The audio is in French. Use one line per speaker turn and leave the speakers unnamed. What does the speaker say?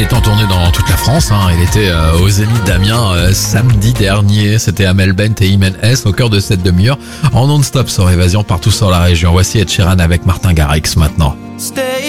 était en tournée dans toute la France. Il était au Zénith d'Amiens samedi dernier. C'était Amel Bent et Imen S au cœur de cette demi-heure en non-stop sur Évasion partout sur la région. Voici Ed Sheeran avec Martin Garrix maintenant.